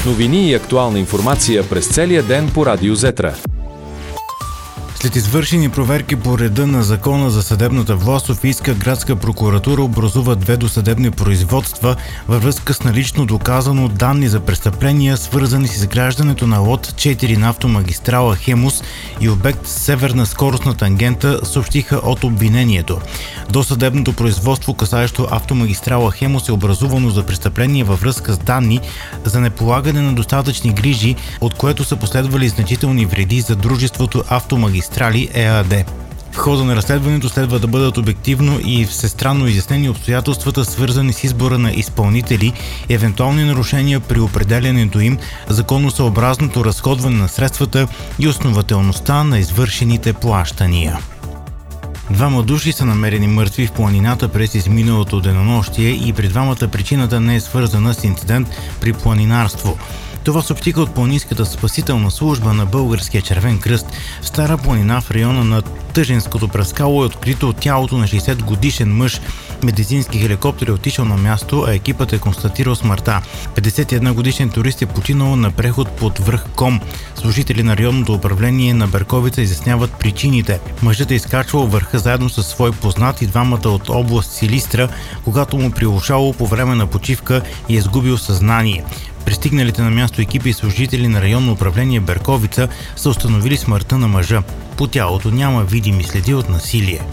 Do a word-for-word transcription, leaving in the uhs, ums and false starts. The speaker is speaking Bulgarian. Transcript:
Новини и актуална информация през целия ден по Радио Зетра. След извършени проверки по реда на Закона за съдебната власт, Софийска градска прокуратура образува две досъдебни производства във връзка с налично доказано данни за престъпления, свързани с изграждането на лот четири на автомагистрала Хемус и обект Северна скоростна тангента, съобщиха от обвинението. Досъдебното производство, касаещо автомагистрала Хемус, е образувано за престъпление във връзка с данни за неполагане на достатъчни грижи, от което са последвали значителни вреди за дружеството Автомагистрали ЕАД. В хода на разследването следва да бъдат обективно и всестранно изяснени обстоятелствата, свързани с избора на изпълнители, евентуални нарушения при определянето им, законосъобразното разходване на средствата и основателността на извършените плащания. Двама души са намерени мъртви в планината през изминалото денонощие и при двамата причината не е свързана с инцидент при планинарство. Това съобщиха от Планинската спасителна служба на Българския червен кръст. В Стара планина, в района на Тъженското прескало, е открито тялото на шейсет годишен мъж. Медицински хеликоптер е отишъл на място, а екипът е констатирал смъртта. петдесет и една годишен турист е починал на преход под връх Ком. Служители на районното управление на Берковица изясняват причините. Мъжът е изкачвал върха заедно със свой познат и двамата от област Силистра, когато му приушало по време на почивка и е сгубил съзнание. Пристигналите на място екипи и служители на районно управление Берковица са установили смъртта на мъжа. По тялото няма видими следи от насилие.